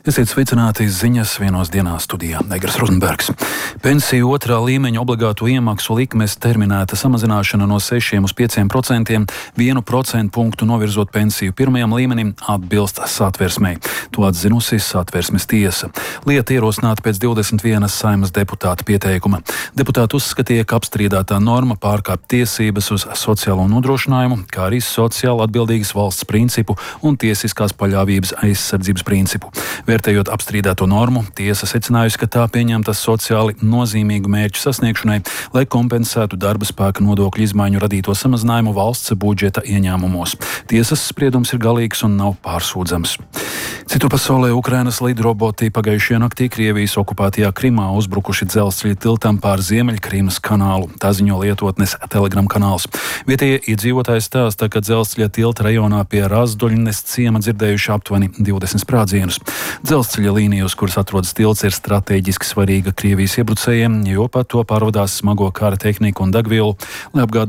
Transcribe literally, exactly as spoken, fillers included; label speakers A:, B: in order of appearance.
A: Esiet sveicināti ziņas vienos dienā studijā Negras Rozenbergs. Pensiju otrā līmeņa obligāto iemaksu likmes terminēta samazināšana no sešiem uz pieciem procentiem, vienu procentu punktu novirzot pensiju pirmajam līmenim, atbilst Satversmei. To atzinusi Satversmes tiesa. Lieta ierosināta pēc divdesmit vienas Saeimas deputāta pieteikuma. Deputāti uzskatīja, ka apstrīdētā norma pārkāpj tiesības uz sociālo nodrošinājumu, kā arī sociāli atbildīgas valsts principu un tiesiskās paļāvības aizsardzības principu. Vērtējot apstrīdēto normu, tiesa secinājusi, ka tā pieņemta sociāli nozīmīgu mērķu sasniegšanai, lai kompensētu darba spēka nodokļu izmaiņu radīto samazinājumu valsts budžeta ieņēmumos. Tiesas spriedums ir galīgs un nav pārsūdzams. Citur pasaulē Ukrainas lidroboti pagājušajā naktī Krievijas okupētajā Krimā uzbrukuši dzelzceļa tiltam pār Ziemeļkrīmas kanālu. Tā ziņo lietotnes Telegram kanāls. Vietējie iedzīvotāji stāsta, ka dzelzceļa tilta rajonā pie Razdoļnes ciema dzirdējuši aptuveni divdesmit sprādzienus. Dzelzceļa līnija, uz kuras atrodas tilts, ir strateģiski svarīga Krievijas iebrucējiem, jo pa to pārvadās smago kara tehniku un degvielu, lai apgādātu